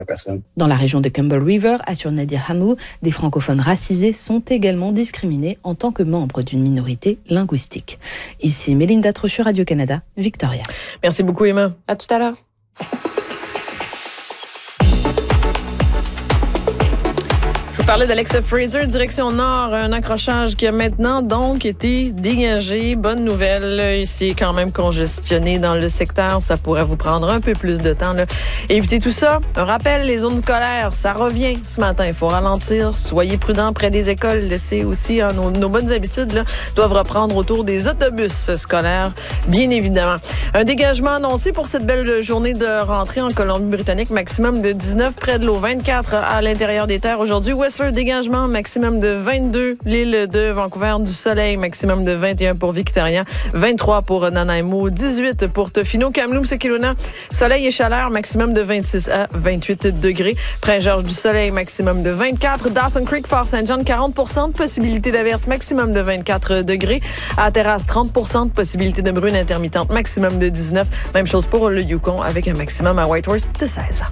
personne. Dans la région de Campbell River, assure Nadir Hamou, des francophones racisés sont également discriminés en tant que membres d'une minorité linguistique. Ici Mélinda Trochu, Radio-Canada, Victoria. Merci beaucoup Emma. À tout à l'heure. Je vous parlais d'Alexa Fraser, direction Nord, un accrochage qui a maintenant donc été dégagé. Bonne nouvelle, ici est quand même congestionné dans le secteur. Ça pourrait vous prendre un peu plus de temps. Évitez tout ça. Un rappel, les zones scolaires, ça revient ce matin. Il faut ralentir. Soyez prudents près des écoles. Laissez aussi nos bonnes habitudes doivent reprendre autour des autobus scolaires, bien évidemment. Un dégagement annoncé pour cette belle journée de rentrée en Colombie-Britannique. Maximum de 19 près de l'eau, 24 à l'intérieur des terres aujourd'hui. Whistler, dégagement, maximum de 22. L'île de Vancouver, du soleil, maximum de 21 pour Victoria, 23 pour Nanaimo, 18 pour Tofino, Kamloops et Kelowna, soleil et chaleur, maximum de 26 à 28 degrés. Prince-Georges, du soleil, maximum de 24. Dawson Creek, Fort St. John, 40% de possibilité d'averse, maximum de 24 degrés. À Terrasse, 30% de possibilité de bruine intermittente, maximum de 19. Même chose pour le Yukon avec un maximum à Whitehorse de 16.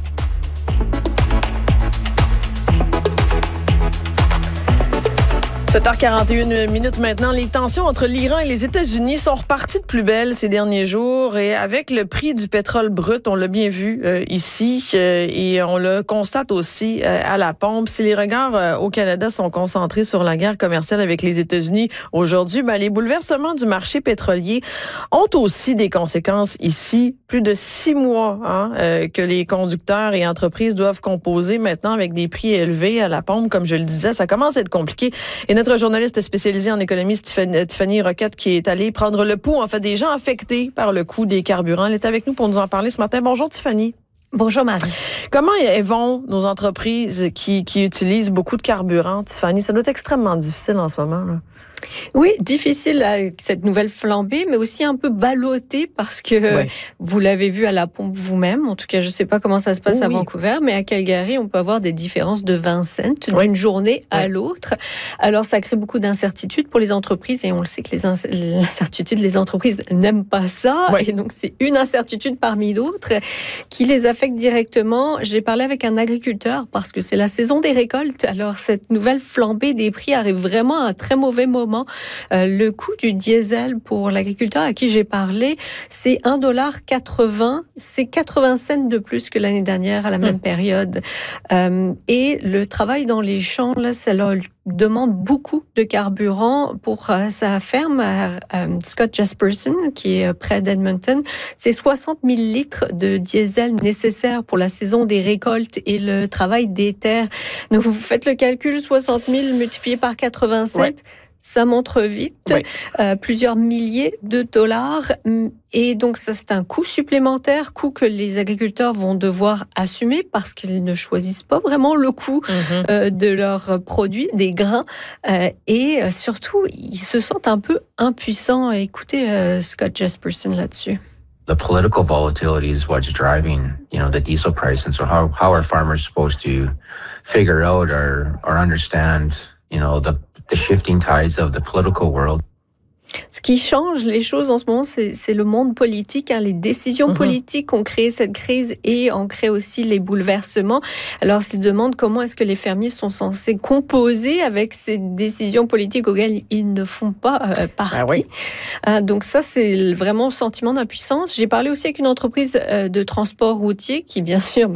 7h41 maintenant. Les tensions entre l'Iran et les États-Unis sont reparties de plus belle ces derniers jours et avec le prix du pétrole brut, on l'a bien vu ici et on le constate aussi à la pompe. Si les regards au Canada sont concentrés sur la guerre commerciale avec les États-Unis aujourd'hui, les bouleversements du marché pétrolier ont aussi des conséquences ici. Plus de 6 mois que les conducteurs et entreprises doivent composer maintenant avec des prix élevés à la pompe. Comme je le disais, ça commence à être compliqué. Et notre journaliste spécialisée en économie, Tiffany Roquette, qui est allée prendre le pouls, des gens affectés par le coût des carburants. Elle est avec nous pour nous en parler ce matin. Bonjour Tiffany. Bonjour Marie. Comment vont nos entreprises qui utilisent beaucoup de carburant, Tiffany? Ça doit être extrêmement difficile en ce moment, là. Oui, difficile avec cette nouvelle flambée, mais aussi un peu ballottée parce que vous l'avez vu à la pompe vous-même. En tout cas, je ne sais pas comment ça se passe à Vancouver, mais à Calgary, on peut avoir des différences de 20 cents d'une journée à l'autre. Alors, ça crée beaucoup d'incertitudes pour les entreprises et on le sait que l'incertitude, les entreprises n'aiment pas ça. Et donc, c'est une incertitude parmi d'autres qui les affecte directement. J'ai parlé avec un agriculteur parce que c'est la saison des récoltes. Alors, cette nouvelle flambée des prix arrive vraiment à un très mauvais moment. Le coût du diesel pour l'agriculteur à qui j'ai parlé, c'est $1,80. C'est 80 cents de plus que l'année dernière à la même période. Et le travail dans les champs, là, ça leur demande beaucoup de carburant pour sa ferme Scott Jesperson, qui est près d'Edmonton. C'est 60 000 litres de diesel nécessaires pour la saison des récoltes et le travail des terres. Donc, vous faites le calcul, 60 000 multiplié par 80 cents. Ça montre vite, plusieurs milliers de dollars. Et donc, ça, c'est un coût supplémentaire, coût que les agriculteurs vont devoir assumer parce qu'ils ne choisissent pas vraiment le coût de leurs produits, des grains. Et surtout, ils se sentent un peu impuissants. Écoutez Scott Jesperson là-dessus. The political volatility is what's driving, the diesel price. And so how are farmers supposed to figure out or understand, the shifting tides of the political world? Ce qui change les choses en ce moment, c'est le monde politique. Les décisions politiques ont créé cette crise et ont créé aussi les bouleversements. Alors, ils se demandent comment est-ce que les fermiers sont censés composer avec ces décisions politiques auxquelles ils ne font pas partie. Donc ça, c'est vraiment le sentiment d'impuissance. J'ai parlé aussi avec une entreprise de transport routier qui, bien sûr,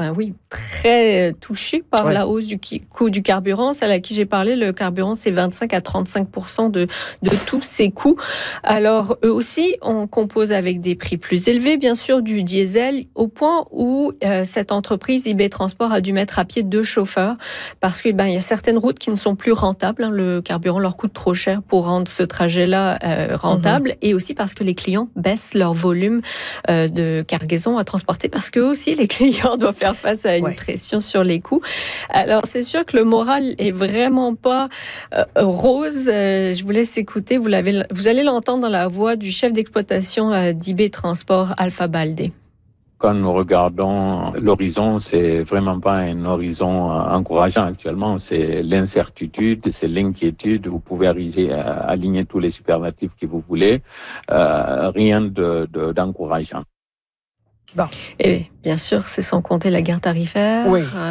très touchée par la hausse du coût du carburant. Celle à qui j'ai parlé, le carburant, c'est 25 à 35% de tous ces coûts. Alors, eux aussi, on compose avec des prix plus élevés, bien sûr, du diesel, au point où cette entreprise eBay Transport a dû mettre à pied 2 chauffeurs parce que il y a certaines routes qui ne sont plus rentables. Le carburant leur coûte trop cher pour rendre ce trajet-là rentable, et aussi parce que les clients baissent leur volume de cargaison à transporter parce que aussi les clients doivent faire face à une pression sur les coûts. Alors, c'est sûr que le moral est vraiment pas rose. Je vous laisse écouter. Vous allez l'entendre dans la voix du chef d'exploitation d'eBay Transport, Alpha Baldé. Quand nous regardons l'horizon, c'est vraiment pas un horizon encourageant actuellement. C'est l'incertitude, c'est l'inquiétude. Vous pouvez arriver à aligner tous les superlatifs que vous voulez. Rien d'encourageant. Et bien sûr, c'est sans compter la guerre tarifaire.